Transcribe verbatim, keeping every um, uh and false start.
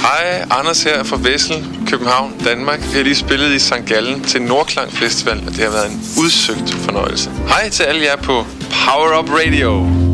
Hej, Anders her fra Vessel, København, Danmark. Vi har lige spillet i Sankt Gallen til Nordklang Festival, og det har været en udsøgt fornøjelse. Hej til alle jer på Power Up Radio.